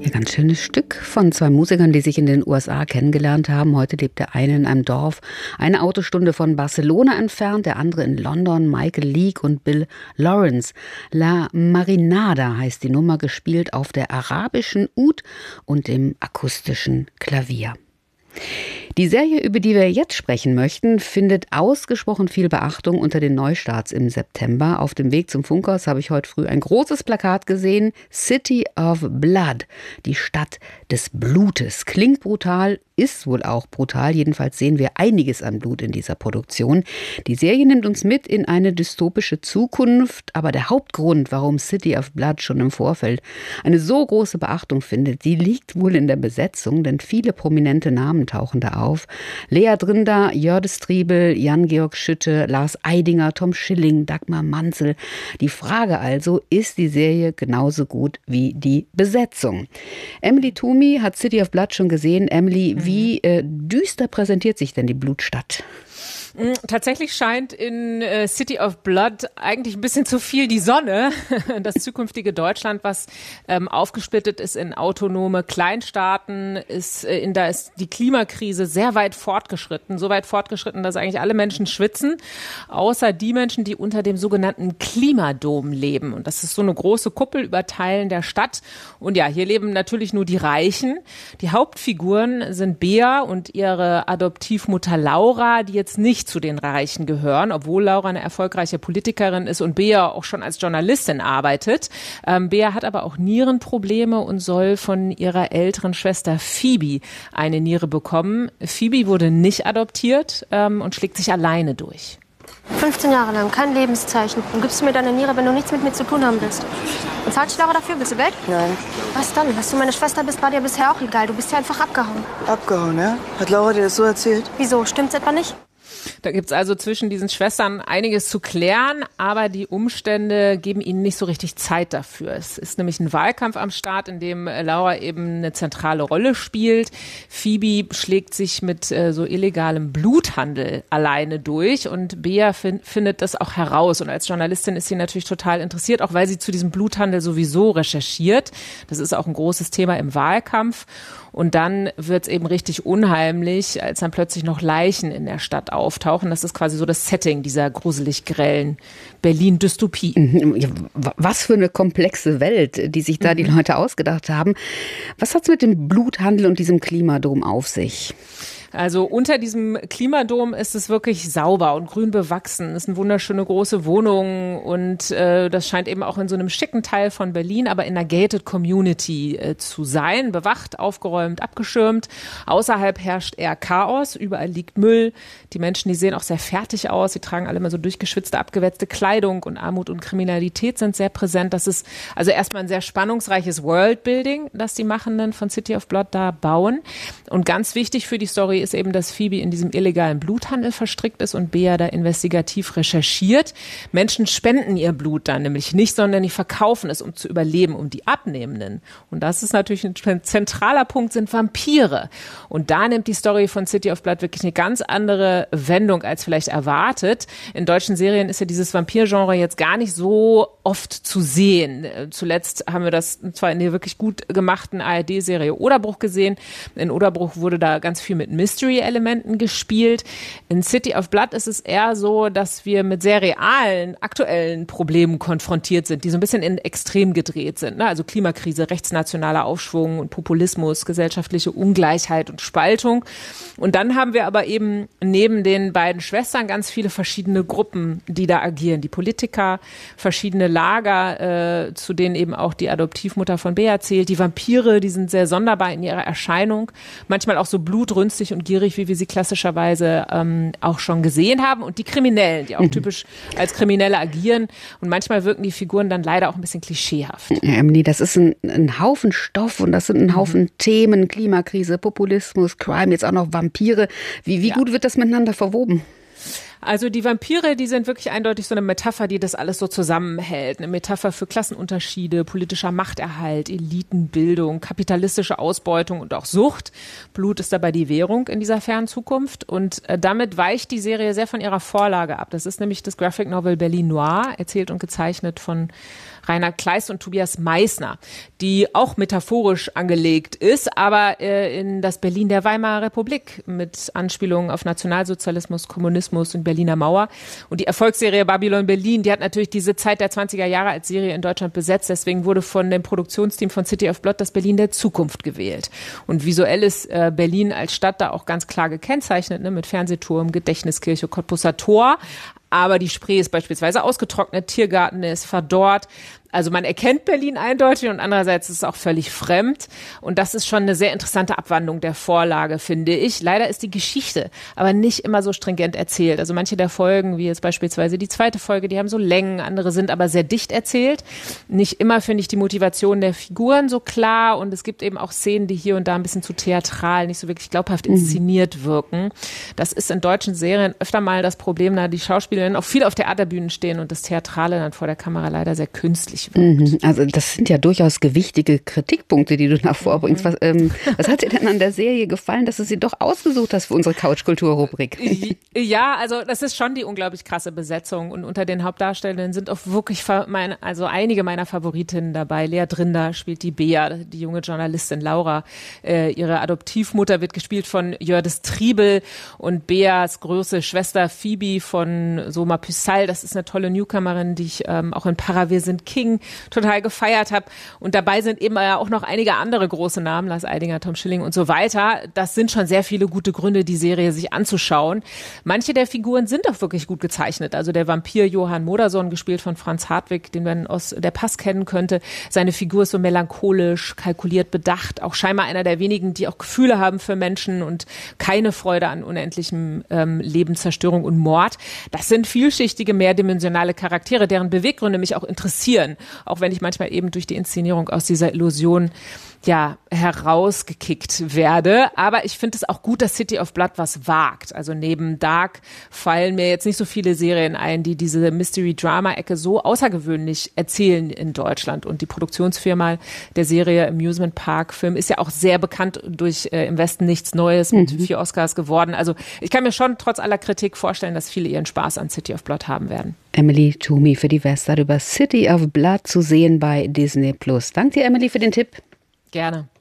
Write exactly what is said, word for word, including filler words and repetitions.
Ja, ganz schönes Stück von zwei Musikern, die sich in den U S A kennengelernt haben. Heute lebt der eine in einem Dorf, eine Autostunde von Barcelona entfernt, der andere in London. Michael Leake und Bill Lawrence. La Marinada heißt die Nummer, gespielt auf der arabischen Oud und dem akustischen Klavier. Die Serie, über die wir jetzt sprechen möchten, findet ausgesprochen viel Beachtung unter den Neustarts im September. Auf dem Weg zum Funkhaus habe ich heute früh ein großes Plakat gesehen. City of Blood, die Stadt des Blutes. Klingt brutal, ist wohl auch brutal. Jedenfalls sehen wir einiges an Blut in dieser Produktion. Die Serie nimmt uns mit in eine dystopische Zukunft. Aber der Hauptgrund, warum City of Blood schon im Vorfeld eine so große Beachtung findet, die liegt wohl in der Besetzung, denn viele prominente Namen tauchen da auf. Lea Drinder, Jördis Triebel, Jan-Georg Schütte, Lars Eidinger, Tom Schilling, Dagmar Manzel. Die Frage also, ist die Serie genauso gut wie die Besetzung? Emily Toomey hat City of Blood schon gesehen. Emily, mhm. wie äh, düster präsentiert sich denn die Blutstadt? Tatsächlich scheint in äh, City of Blood eigentlich ein bisschen zu viel die Sonne. Das zukünftige Deutschland, was ähm, aufgesplittet ist in autonome Kleinstaaten, ist äh, in da ist die Klimakrise sehr weit fortgeschritten, so weit fortgeschritten, dass eigentlich alle Menschen schwitzen, außer die Menschen, die unter dem sogenannten Klimadom leben. Und das ist so eine große Kuppel über Teilen der Stadt. Und ja, hier leben natürlich nur die Reichen. Die Hauptfiguren sind Bea und ihre Adoptivmutter Laura, die jetzt nicht zu den Reichen gehören, obwohl Laura eine erfolgreiche Politikerin ist und Bea auch schon als Journalistin arbeitet. Ähm, Bea hat aber auch Nierenprobleme und soll von ihrer älteren Schwester Phoebe eine Niere bekommen. Phoebe wurde nicht adoptiert ähm, und schlägt sich alleine durch. fünfzehn Jahre lang, kein Lebenszeichen. Und gibst du mir deine Niere, wenn du nichts mit mir zu tun haben willst. Und zahlst du Laura dafür? Willst du Geld? Nein. Was dann? Dass du meine Schwester bist, war dir bisher auch egal. Du bist ja einfach abgehauen. Abgehauen, ja? Hat Laura dir das so erzählt? Wieso? Stimmt's etwa nicht? Da gibt's also zwischen diesen Schwestern einiges zu klären, aber die Umstände geben ihnen nicht so richtig Zeit dafür. Es ist nämlich ein Wahlkampf am Start, in dem Laura eben eine zentrale Rolle spielt. Phoebe schlägt sich mit äh, so illegalem Bluthandel alleine durch und Bea fin- findet das auch heraus. Und als Journalistin ist sie natürlich total interessiert, auch weil sie zu diesem Bluthandel sowieso recherchiert. Das ist auch ein großes Thema im Wahlkampf. Und dann wird's eben richtig unheimlich, als dann plötzlich noch Leichen in der Stadt auftauchen. Das ist quasi so das Setting dieser gruselig grellen Berlin-Dystopie. Was für eine komplexe Welt, die sich da mhm. die Leute ausgedacht haben. Was hat's mit dem Bluthandel und diesem Klimadom auf sich? Also unter diesem Klimadom ist es wirklich sauber und grün bewachsen. Es sind wunderschöne große Wohnungen und äh, das scheint eben auch in so einem schicken Teil von Berlin, aber in einer gated Community äh, zu sein. Bewacht, aufgeräumt, abgeschirmt. Außerhalb herrscht eher Chaos. Überall liegt Müll. Die Menschen, die sehen auch sehr fertig aus. Sie tragen alle mal so durchgeschwitzte, abgewetzte Kleidung und Armut und Kriminalität sind sehr präsent. Das ist also erstmal ein sehr spannungsreiches Worldbuilding, das die Machenden von City of Blood da bauen. Und ganz wichtig für die Story ist eben, dass Phoebe in diesem illegalen Bluthandel verstrickt ist und Bea da investigativ recherchiert. Menschen spenden ihr Blut dann nämlich nicht, sondern die verkaufen es, um zu überleben, um die Abnehmenden. Und das ist natürlich ein zentraler Punkt, sind Vampire. Und da nimmt die Story von City of Blood wirklich eine ganz andere Wendung als vielleicht erwartet. In deutschen Serien ist ja dieses Vampir-Genre jetzt gar nicht so oft zu sehen. Zuletzt haben wir das zwar in der wirklich gut gemachten A R D-Serie Oderbruch gesehen. In Oderbruch wurde da ganz viel mit Mystery-Elementen gespielt. In City of Blood ist es eher so, dass wir mit sehr realen, aktuellen Problemen konfrontiert sind, die so ein bisschen in Extrem gedreht sind. Ne? Also Klimakrise, rechtsnationaler Aufschwung und Populismus, gesellschaftliche Ungleichheit und Spaltung. Und dann haben wir aber eben neben den beiden Schwestern ganz viele verschiedene Gruppen, die da agieren. Die Politiker, verschiedene Lager, äh, zu denen eben auch die Adoptivmutter von Bea zählt. Die Vampire, die sind sehr sonderbar in ihrer Erscheinung. Manchmal auch so blutrünstig und gierig, wie wir sie klassischerweise ähm, auch schon gesehen haben. Und die Kriminellen, die auch mhm. typisch als Kriminelle agieren. Und manchmal wirken die Figuren dann leider auch ein bisschen klischeehaft. Ja, Emily, das ist ein, ein Haufen Stoff und das sind ein Haufen mhm. Themen. Klimakrise, Populismus, Crime, jetzt auch noch Vampire. Wie, wie ja. gut wird das miteinander verwoben? Also die Vampire, die sind wirklich eindeutig so eine Metapher, die das alles so zusammenhält. Eine Metapher für Klassenunterschiede, politischer Machterhalt, Elitenbildung, kapitalistische Ausbeutung und auch Sucht. Blut ist dabei die Währung in dieser fernen Zukunft. Und äh, damit weicht die Serie sehr von ihrer Vorlage ab. Das ist nämlich das Graphic Novel Berlin Noir, erzählt und gezeichnet von Reinhard Kleist und Tobias Meissner, die auch metaphorisch angelegt ist, aber äh, in das Berlin der Weimarer Republik mit Anspielungen auf Nationalsozialismus, Kommunismus und Berliner Mauer. Und die Erfolgsserie Babylon Berlin, die hat natürlich diese Zeit der zwanziger Jahre als Serie in Deutschland besetzt. Deswegen wurde von dem Produktionsteam von City of Blood das Berlin der Zukunft gewählt. Und visuell ist äh, Berlin als Stadt da auch ganz klar gekennzeichnet, ne, mit Fernsehturm, Gedächtniskirche, Cottbusser Tor. Aber die Spree ist beispielsweise ausgetrocknet, Tiergarten ist verdorrt. Also man erkennt Berlin eindeutig und andererseits ist es auch völlig fremd. Und das ist schon eine sehr interessante Abwandlung der Vorlage, finde ich. Leider ist die Geschichte aber nicht immer so stringent erzählt. Also manche der Folgen, wie jetzt beispielsweise die zweite Folge, die haben so Längen, andere sind aber sehr dicht erzählt. Nicht immer finde ich die Motivation der Figuren so klar und es gibt eben auch Szenen, die hier und da ein bisschen zu theatral, nicht so wirklich glaubhaft inszeniert wirken. Das ist in deutschen Serien öfter mal das Problem, da die Schauspielerinnen auch viel auf Theaterbühnen stehen und das Theatrale dann vor der Kamera leider sehr künstlich wirkt. Also das sind ja durchaus gewichtige Kritikpunkte, die du da vorbringst. Was, ähm, was hat dir denn an der Serie gefallen, dass du sie doch ausgesucht hast für unsere Couchkultur-Rubrik? Ja, also das ist schon die unglaublich krasse Besetzung und unter den Hauptdarstellenden sind auch wirklich meine, also einige meiner Favoritinnen dabei. Lea Drinder spielt die Bea, die junge Journalistin Laura. Äh, ihre Adoptivmutter wird gespielt von Jördis Triebel und Beas große Schwester Phoebe von Soma Püssal. Das ist eine tolle Newcomerin, die ich ähm, auch in Para Wir sind King total gefeiert habe. Und dabei sind eben auch noch einige andere große Namen, Lars Eidinger, Tom Schilling und so weiter. Das sind schon sehr viele gute Gründe, die Serie sich anzuschauen. Manche der Figuren sind auch wirklich gut gezeichnet. Also der Vampir Johann Modersohn, gespielt von Franz Hartwig, den man aus Der Pass kennen könnte. Seine Figur ist so melancholisch, kalkuliert, bedacht. Auch scheinbar einer der wenigen, die auch Gefühle haben für Menschen und keine Freude an unendlichem ähm, Leben, Zerstörung und Mord. Das sind vielschichtige, mehrdimensionale Charaktere, deren Beweggründe mich auch interessieren. Auch wenn ich manchmal eben durch die Inszenierung aus dieser Illusion ja herausgekickt werde. Aber ich finde es auch gut, dass City of Blood was wagt. Also neben Dark fallen mir jetzt nicht so viele Serien ein, die diese Mystery-Drama-Ecke so außergewöhnlich erzählen in Deutschland. Und die Produktionsfirma der Serie Amusement Park Film ist ja auch sehr bekannt durch äh, Im Westen nichts Neues mit mhm. vier Oscars geworden. Also ich kann mir schon trotz aller Kritik vorstellen, dass viele ihren Spaß an City of Blood haben werden. Emily Toomey für die Westart über City of Blood zu sehen bei Disney Plus. Danke dir, Emily, für den Tipp. Gerne.